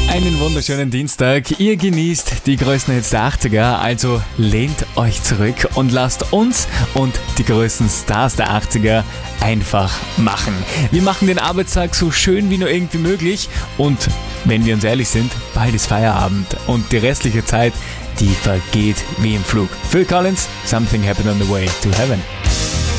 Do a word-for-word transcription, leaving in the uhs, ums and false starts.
Einen wunderschönen Dienstag. Ihr genießt die größten Hits der achtziger, also lehnt euch zurück und lasst uns und die größten Stars der achtziger einfach machen. Wir machen den Arbeitstag so schön wie nur irgendwie möglich und wenn wir uns ehrlich sind, bald ist Feierabend und die restliche Zeit, die vergeht wie im Flug. Phil Collins, Something Happened on the Way to Heaven.